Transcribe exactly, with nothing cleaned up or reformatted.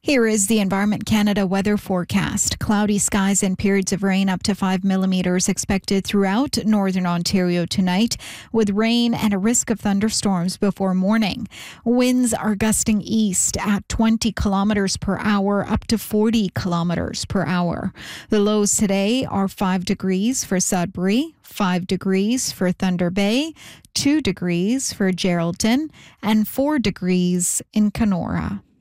Here is the Environment Canada weather forecast. Cloudy skies and periods of rain up to five millimeters expected throughout northern Ontario tonight, with rain and a risk of thunderstorms before morning. Winds are gusting east at twenty kilometers per hour up to forty kilometers per hour. The lows today are five degrees for Sudbury, five degrees for Thunder Bay, two degrees for Geraldton, and four degrees in Kenora.